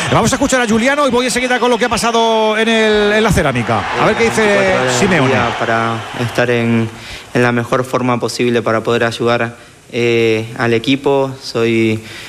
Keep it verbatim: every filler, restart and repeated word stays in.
Vamos a escuchar a Juliano y voy enseguida con lo que ha pasado en, el, en la cerámica. A ver qué dice Simeone. Para estar en, en la mejor forma posible para poder ayudar eh, al equipo. Soy